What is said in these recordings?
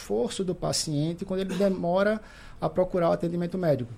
esforço do paciente quando ele demora a procurar o atendimento médico.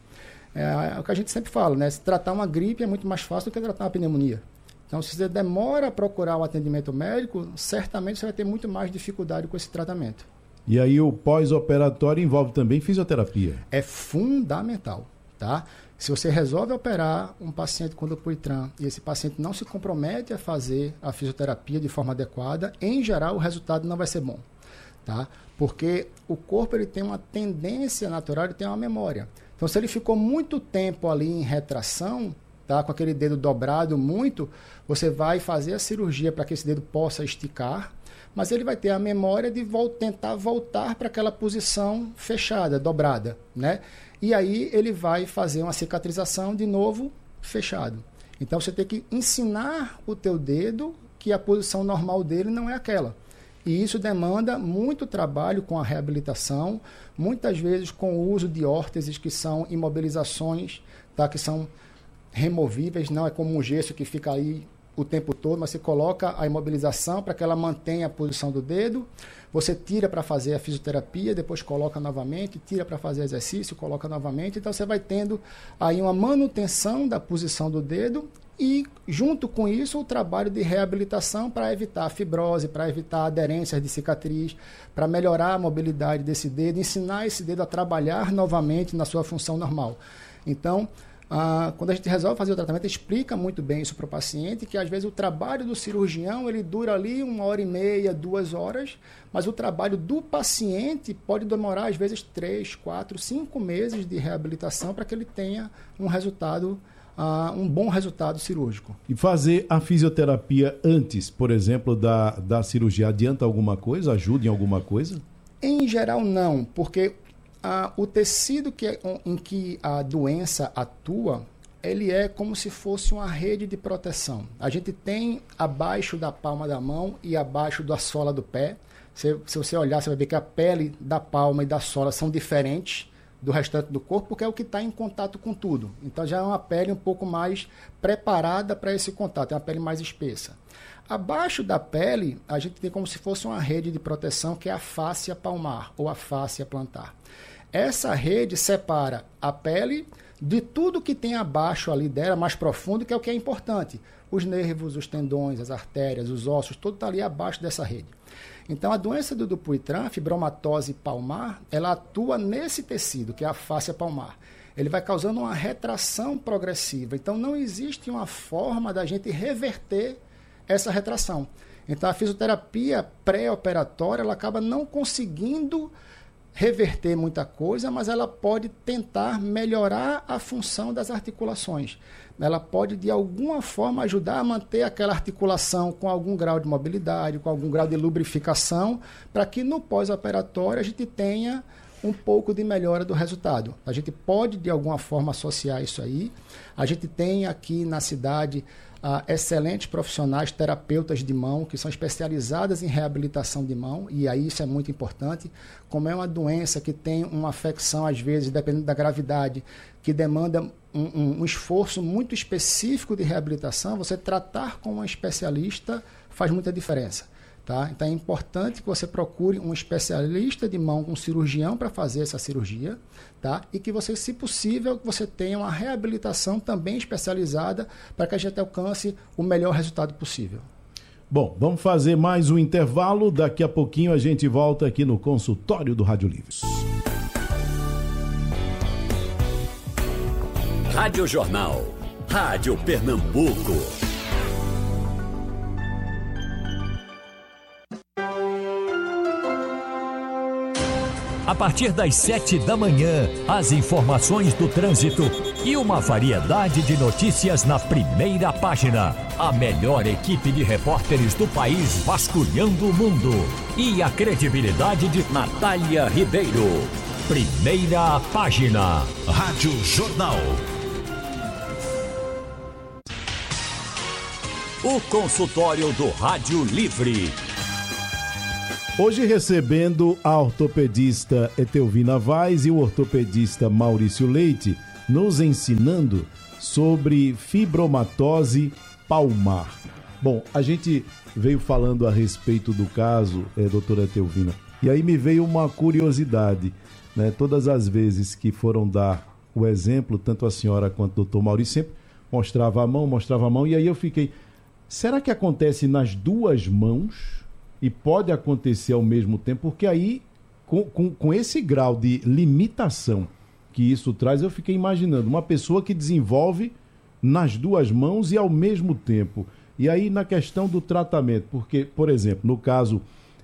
É o que a gente sempre fala, né? Se tratar uma gripe é muito mais fácil do que tratar uma pneumonia. Então, se você demora a procurar o atendimento médico, certamente você vai ter muito mais dificuldade com esse tratamento. E aí o pós-operatório envolve também fisioterapia? É fundamental, tá? Se você resolve operar um paciente com Dupuytren e esse paciente não se compromete a fazer a fisioterapia de forma adequada, em geral o resultado não vai ser bom, tá? Porque o corpo ele tem uma tendência natural, ele tem uma memória. Então, se ele ficou muito tempo ali em retração, tá, com aquele dedo dobrado muito, você vai fazer a cirurgia para que esse dedo possa esticar, mas ele vai ter a memória de tentar voltar para aquela posição fechada, dobrada, né? E aí ele vai fazer uma cicatrização de novo fechado. Então você tem que ensinar o teu dedo que a posição normal dele não é aquela. E isso demanda muito trabalho com a reabilitação, muitas vezes com o uso de órteses, que são imobilizações, tá? Que são removíveis, não é como um gesso que fica aí o tempo todo, mas você coloca a imobilização para que ela mantenha a posição do dedo, você tira para fazer a fisioterapia, depois coloca novamente, tira para fazer exercício, coloca novamente, então você vai tendo aí uma manutenção da posição do dedo e, junto com isso, o trabalho de reabilitação para evitar a fibrose, para evitar aderências de cicatriz, para melhorar a mobilidade desse dedo, ensinar esse dedo a trabalhar novamente na sua função normal. Então, quando a gente resolve fazer o tratamento, explica muito bem isso para o paciente, que às vezes o trabalho do cirurgião ele dura ali 1h30, 2 horas, mas o trabalho do paciente pode demorar às vezes 3, 4, 5 meses de reabilitação para que ele tenha um resultado, um bom resultado cirúrgico. E fazer a fisioterapia antes, por exemplo, da cirurgia, adianta alguma coisa? Ajuda em alguma coisa? Em geral não, porque o tecido em que a doença atua, ele é como se fosse uma rede de proteção. A gente tem abaixo da palma da mão e abaixo da sola do pé. Se você olhar, você vai ver que a pele da palma e da sola são diferentes do restante do corpo, porque é o que está em contato com tudo. Então já é uma pele um pouco mais preparada para esse contato, é uma pele mais espessa. Abaixo da pele, a gente tem como se fosse uma rede de proteção, que é a fáscia palmar ou a fáscia plantar. Essa rede separa a pele de tudo que tem abaixo ali dela, mais profundo, que é o que é importante. Os nervos, os tendões, as artérias, os ossos, tudo está ali abaixo dessa rede. Então, a doença do Dupuytren, a fibromatose palmar, ela atua nesse tecido, que é a fáscia palmar. Ele vai causando uma retração progressiva. Então, não existe uma forma da gente reverter essa retração. Então, a fisioterapia pré-operatória, ela acaba não conseguindo reverter muita coisa, mas ela pode tentar melhorar a função das articulações. Ela pode, de alguma forma, ajudar a manter aquela articulação com algum grau de mobilidade, com algum grau de lubrificação, para que no pós-operatório a gente tenha um pouco de melhora do resultado. A gente pode, de alguma forma, associar isso aí. A gente tem aqui na cidade excelentes profissionais, terapeutas de mão, que são especializadas em reabilitação de mão, e aí isso é muito importante. Como é uma doença que tem uma afecção, às vezes, dependendo da gravidade, que demanda um esforço muito específico de reabilitação, você tratar com um especialista faz muita diferença. Tá? Então é importante que você procure um especialista de mão, um cirurgião para fazer essa cirurgia, tá? E que você, se possível, você tenha uma reabilitação também especializada para que a gente alcance o melhor resultado possível. Bom, vamos fazer mais um intervalo. Daqui a pouquinho a gente volta aqui no consultório do Rádio Livre. Rádio Jornal, Rádio Pernambuco. A partir das 7 da manhã, as informações do trânsito e uma variedade de notícias na primeira página. A melhor equipe de repórteres do país vasculhando o mundo. E a credibilidade de Natália Ribeiro. Primeira página. Rádio Jornal. O consultório do Rádio Livre. Hoje recebendo a ortopedista Etelvina Vaz e o ortopedista Maurício Leite, nos ensinando sobre fibromatose palmar. Bom, a gente veio falando a respeito do caso, doutora Etelvina, E aí me veio uma curiosidade, né? Todas as vezes que foram dar o exemplo, tanto a senhora quanto o doutor Maurício, sempre mostrava a mão, e aí eu fiquei, será que acontece nas duas mãos? E pode acontecer ao mesmo tempo? Porque aí, com esse grau de limitação que isso traz, eu fiquei imaginando uma pessoa que desenvolve nas duas mãos e ao mesmo tempo. E aí na questão do tratamento, porque, por exemplo, no caso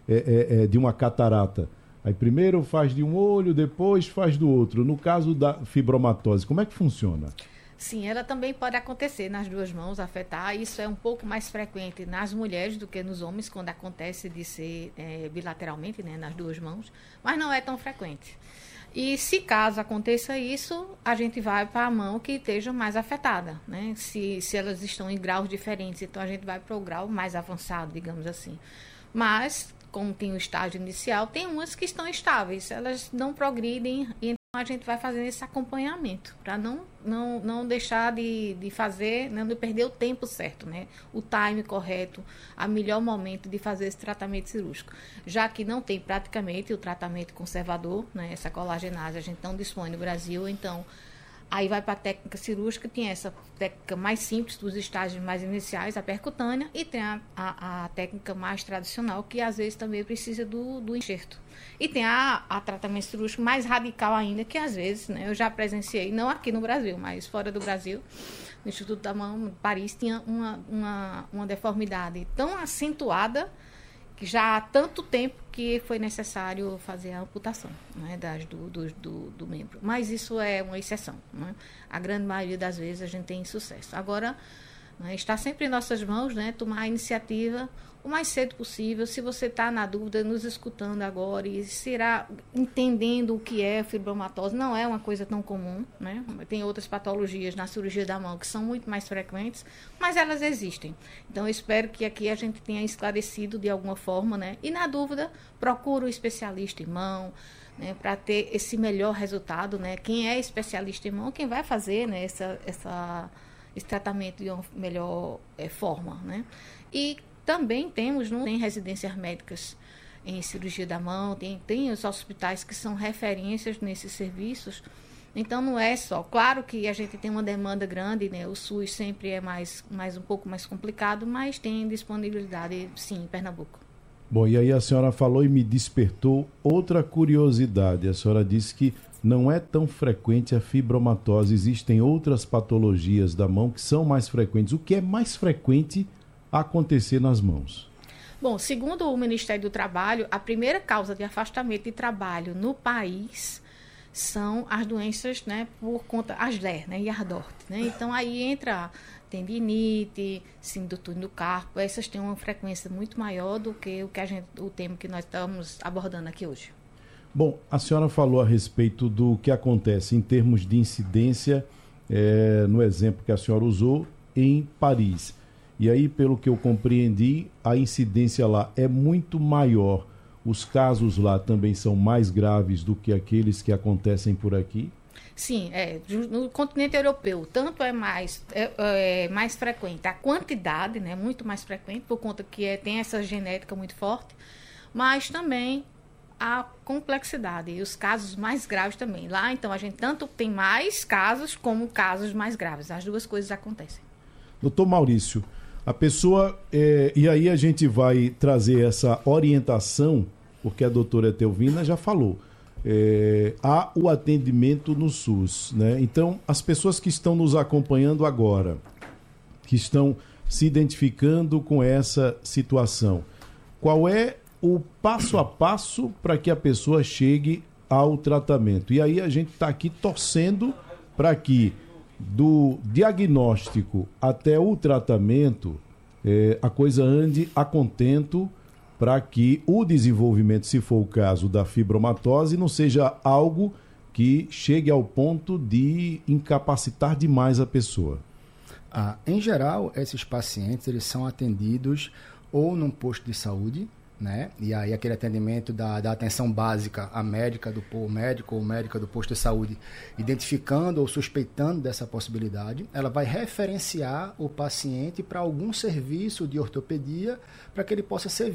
de uma catarata, aí primeiro faz de um olho, depois faz do outro. No caso da fibromatose, como é que funciona? Sim, ela também pode acontecer nas duas mãos, afetar. Isso é um pouco mais frequente nas mulheres do que nos homens, quando acontece de ser bilateralmente, né, nas duas mãos, mas não é tão frequente. E se caso aconteça isso, a gente vai para a mão que esteja mais afetada, né? Se elas estão em graus diferentes, então a gente vai para o grau mais avançado, digamos assim. Mas, como tem o estágio inicial, tem umas que estão estáveis, elas não progridem, e então a gente vai fazendo esse acompanhamento, para não deixar de fazer, não de perder o tempo certo, né? O time correto, o melhor momento de fazer esse tratamento cirúrgico. Já que não tem praticamente o tratamento conservador, né? Essa colagenase a gente não dispõe no Brasil, então aí vai para a técnica cirúrgica, tem essa técnica mais simples dos estágios mais iniciais, a percutânea, e tem a técnica mais tradicional, que às vezes também precisa do enxerto. E tem a tratamento cirúrgico mais radical ainda, que às vezes, né, eu já presenciei, não aqui no Brasil, mas fora do Brasil, no Instituto da Mão, em Paris, tinha uma deformidade tão acentuada que já há tanto tempo que foi necessário fazer a amputação, né, do membro. Mas isso é uma exceção, né? A grande maioria das vezes a gente tem sucesso. Agora, né, está sempre em nossas mãos, né, tomar a iniciativa o mais cedo possível. Se você está na dúvida, nos escutando agora e será entendendo o que é fibromatose, não é uma coisa tão comum, né? Tem outras patologias na cirurgia da mão que são muito mais frequentes, mas elas existem. Então, eu espero que aqui a gente tenha esclarecido de alguma forma, né? E na dúvida, procura o especialista em mão, né, para ter esse melhor resultado, né? Quem é especialista em mão, quem vai fazer, né, esse tratamento de uma melhor forma, né? E também tem residências médicas em cirurgia da mão, tem os hospitais que são referências nesses serviços. Então, não é só. Claro que a gente tem uma demanda grande, né? O SUS sempre é um pouco mais complicado, mas tem disponibilidade, sim, em Pernambuco. Bom, e aí a senhora falou e me despertou outra curiosidade. A senhora disse que não é tão frequente a fibromatose. Existem outras patologias da mão que são mais frequentes. O que é mais frequente acontecer nas mãos? Bom, segundo o Ministério do Trabalho, a primeira causa de afastamento de trabalho no país são as doenças, né, por conta, as LER, né, e as DORT, né? Então, aí entra tendinite, síndrome do túnel do carpo, essas têm uma frequência muito maior do que o tema que nós estamos abordando aqui hoje. Bom, a senhora falou a respeito do que acontece em termos de incidência, no exemplo que a senhora usou, em Paris. E aí, pelo que eu compreendi, a incidência lá é muito maior. Os casos lá também são mais graves do que aqueles que acontecem por aqui? Sim, no continente europeu, tanto é mais frequente a quantidade, né, muito mais frequente, por conta que tem essa genética muito forte, mas também a complexidade e os casos mais graves também. Lá, então, a gente tanto tem mais casos como casos mais graves. As duas coisas acontecem. Doutor Maurício, a pessoa, e aí a gente vai trazer essa orientação, porque a doutora Etelvina já falou, há o atendimento no SUS, né? Então, as pessoas que estão nos acompanhando agora, que estão se identificando com essa situação, qual é o passo a passo para que a pessoa chegue ao tratamento? E aí a gente está aqui torcendo para que do diagnóstico até o tratamento, a coisa ande a contento para que o desenvolvimento, se for o caso da fibromatose, não seja algo que chegue ao ponto de incapacitar demais a pessoa. Em geral, esses pacientes eles são atendidos ou num posto de saúde, né? E aí aquele atendimento da atenção básica, a médica do médico ou médica do posto de saúde, identificando ou suspeitando dessa possibilidade, ela vai referenciar o paciente para algum serviço de ortopedia para que ele possa ser